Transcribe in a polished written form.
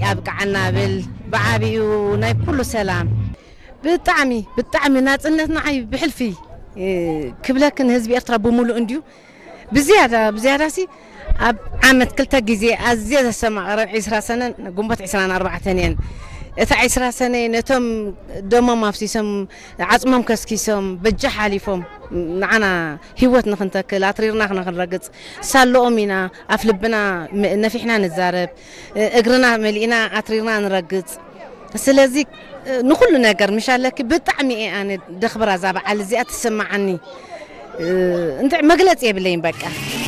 يبقعنا بعبيو ناي كل سلام بالطعمي ناصنتنا عي بحلفي كبلكن هزبي ارترا بمولو انديو بزياده سي عامت كلتا جزي ازيد سما 10 سنه قنبت 24 سنين اتا 10 سنه نتم دمم افسيسم عصمم كسكيسم بجح حليفهم معنا هيوت نخنتكل اطريرنا نخنرقص سالومينا افلبنا نفيحنا نزارب اجرنا ملينا اطريرنا نرقص سلازي نخل نجر مش عليك بطعمي انا دخبر زابع على زي تسمعني انت مقلت يا بلين بقى